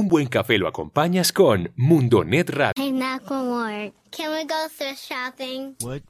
buen café lo acompañas con Mundonet Radio. Hey, Macklemore, can we go thrift shopping? What?